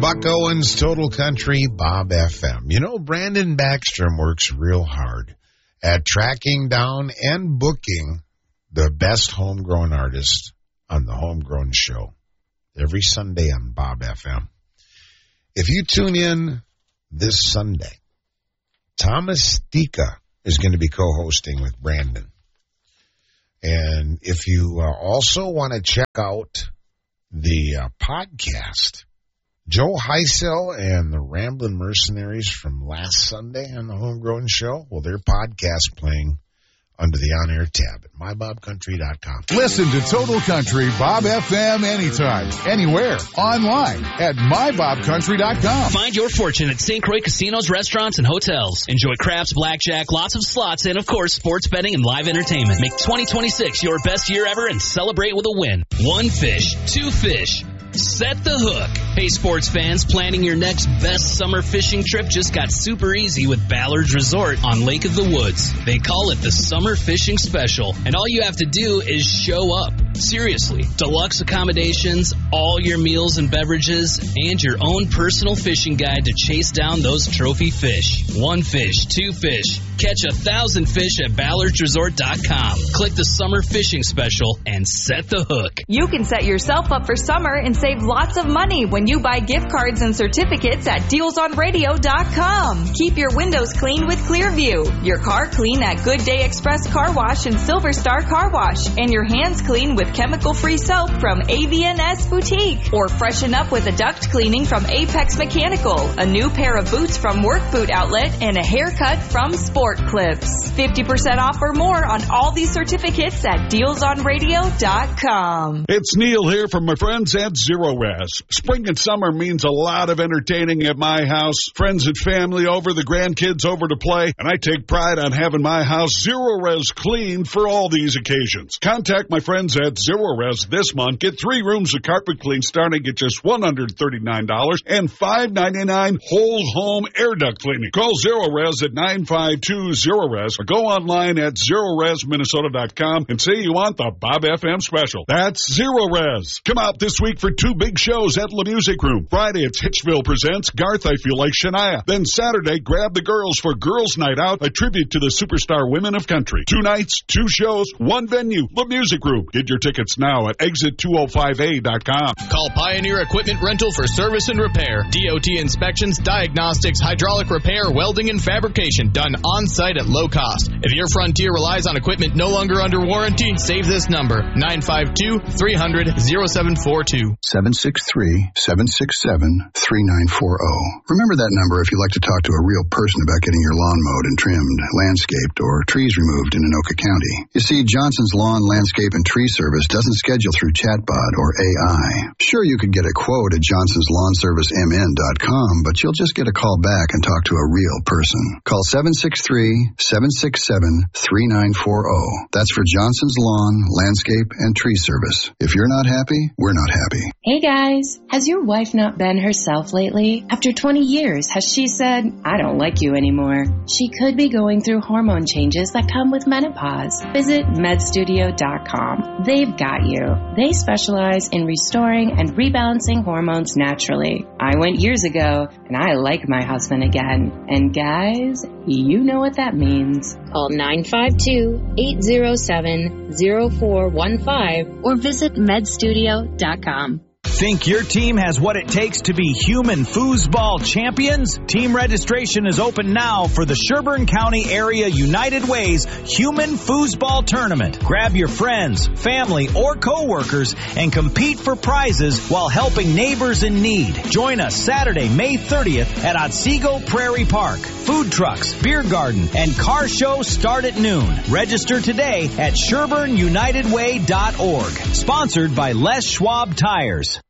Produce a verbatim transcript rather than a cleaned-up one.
Buck Owens, Total Country, Bob F M. You know, Brandon Backstrom works real hard at tracking down and booking the best homegrown artists on the Homegrown Show every Sunday on Bob F M. If you tune in this Sunday, Thomas Stika is going to be co-hosting with Brandon. And if you uh, also want to check out the uh, podcast, Joe Heisel and the Ramblin' Mercenaries from last Sunday on the Homegrown Show, well, their podcast playing under the on-air tab at my bob country dot com. Listen to Total Country Bob F M anytime, anywhere, online at my bob country dot com. Find your fortune at Saint Croix casinos, restaurants, and hotels. Enjoy craps, blackjack, lots of slots, and, of course, sports betting and live entertainment. Make twenty twenty-six your best year ever and celebrate with a win. One fish, two fish. Set the hook. Hey, sports fans, planning your next best summer fishing trip just got super easy with Ballard's Resort on Lake of the Woods. They call it the Summer Fishing Special, and all you have to do is show up. Seriously, deluxe accommodations, all your meals and beverages, and your own personal fishing guide to chase down those trophy fish. One fish, two fish. Catch a thousand fish at ballards resort dot com. Click the Summer Fishing Special and set the hook. You can set yourself up for summer and save lots of money when you buy gift cards and certificates at deals on radio dot com. Keep your windows clean with Clearview, your car clean at Good Day Express Car Wash and Silver Star Car Wash, and your hands clean with chemical-free soap from A V N S Boutique. Or freshen up with a duct cleaning from Apex Mechanical, a new pair of boots from Work Boot Outlet, and a haircut from Sport Clips. fifty percent off or more on all these certificates at deals on radio dot com. It's Neil here from my friends at Zero Res. Spring and summer means a lot of entertaining at my house. Friends and family over, the grandkids over to play, and I take pride on having my house Zero Res clean for all these occasions. Contact my friends at Zero Res this month. Get three rooms of carpet clean starting at just one hundred thirty-nine dollars and five ninety-nine whole home air duct cleaning. Call Zero Res at nine five two Zero Res or go online at zero res minnesota dot com and say you want the Bob F M special. That's Zero Res. Come out this week for two big shows at La Music Room. Friday, it's Hitchville presents Garth I Feel Like Shania. Then Saturday, grab the girls for Girls Night Out, a tribute to the superstar women of country. Two nights, two shows, one venue, La Music Room. Get your tickets now at exit two oh five a dot com. Call Pioneer Equipment Rental for service and repair. D O T inspections, diagnostics, hydraulic repair, welding, and fabrication done on-site at low cost. If your Frontier relies on equipment no longer under warranty, save this number, nine five two, three hundred, oh seven four two. seven six three, seven six seven, three nine four zero. Remember that number if you'd like to talk to a real person about getting your lawn mowed and trimmed, landscaped, or trees removed in Anoka County. You see, Johnson's Lawn, Landscape, and Tree Service doesn't schedule through chatbot or A I. Sure, you could get a quote at johnsons lawn service m n dot com, but you'll just get a call back and talk to a real person. Call seven six three, seven six seven, three nine four zero. That's for Johnson's Lawn, Landscape, and Tree Service. If you're not happy, we're not happy. Hey guys, has your wife not been herself lately? After twenty years, has she said, I don't like you anymore? She could be going through hormone changes that come with menopause. Visit med studio dot com. They've got you. They specialize in restoring and rebalancing hormones naturally. I went years ago, and I like my husband again. And guys, you know what that means. Call nine five two, eight zero seven, zero four one five or visit med studio dot com. Think your team has what it takes to be human foosball champions? Team registration is open now for the Sherburne County Area United Way's Human Foosball Tournament. Grab your friends, family, or coworkers and compete for prizes while helping neighbors in need. Join us Saturday, May thirtieth at Otsego Prairie Park. Food trucks, beer garden, and car show start at noon. Register today at sherburne united way dot org. Sponsored by Les Schwab Tires.